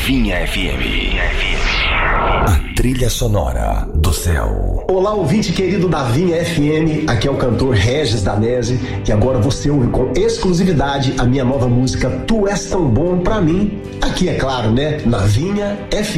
Vinha FM. A trilha sonora do céu. Olá, ouvinte querido da Vinha FM, aqui é o cantor Regis Danese e agora você ouve com exclusividade a minha nova música Tu És Tão Bom Pra Mim, aqui é claro, né, na Vinha FM.